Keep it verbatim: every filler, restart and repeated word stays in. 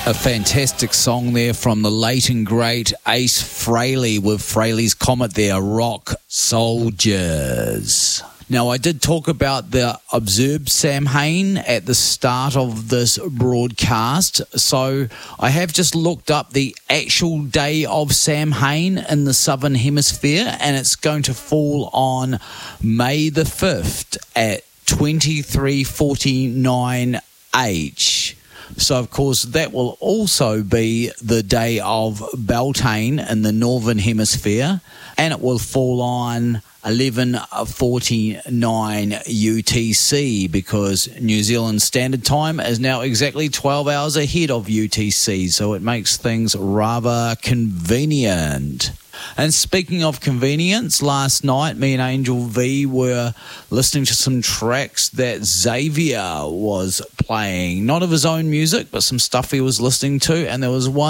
A fantastic song there from the late and great Ace Frehley with Frehley's Comet there, Rock Soldiers. Now, I did talk about the Observed Samhain at the start of this broadcast, so I have just looked up the actual day of Samhain in the Southern Hemisphere, and it's going to fall on May the fifth at twenty-three forty-nine H. So, of course, that will also be the day of Beltane in the Northern Hemisphere, and it will fall on eleven forty-nine U T C because New Zealand Standard Time is now exactly twelve hours ahead of U T C, so it makes things rather convenient. And speaking of convenience, last night me and Angel V were listening to some tracks that Xavier was playing. Not of his own music, but some stuff he was listening to. And there was one